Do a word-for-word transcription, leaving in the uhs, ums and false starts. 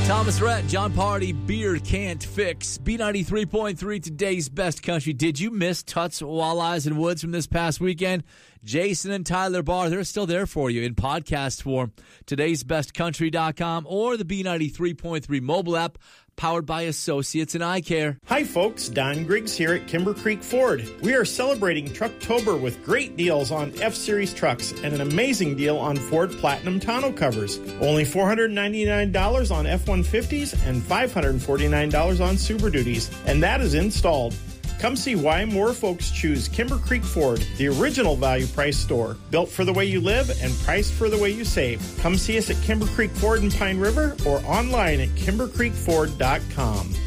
Thomas Rhett, John Party, Beer Can't Fix. B ninety-three point three, today's best country. Did you miss Tuts, Walleyes, and Woods from this past weekend? Jason and Tyler Barr, they're still there for you in podcast form. todays best country dot com or the B ninety-three point three mobile app, powered by Associates and Eye Care. Hi folks, Don Griggs here at Kimber Creek Ford. We are celebrating Trucktober with great deals on F-Series trucks and an amazing deal on Ford Platinum tonneau covers. Only four hundred ninety-nine dollars on F one fifties and five hundred forty-nine dollars on Super Duties, and that is installed. Come see why more folks choose Kimber Creek Ford, the original value price store, built for the way you live and priced for the way you save. Come see us at Kimber Creek Ford in Pine River or online at kimber creek ford dot com.